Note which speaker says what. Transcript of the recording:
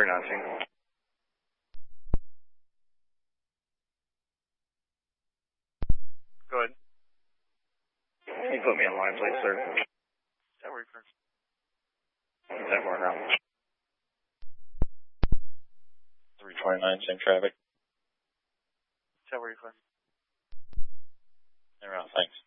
Speaker 1: 319.
Speaker 2: Go ahead.
Speaker 1: Can you put me on line, please, sir?
Speaker 2: That works, sir.
Speaker 1: Does that work out?
Speaker 3: 329, same traffic.
Speaker 2: That works, sir.
Speaker 3: Around, thanks.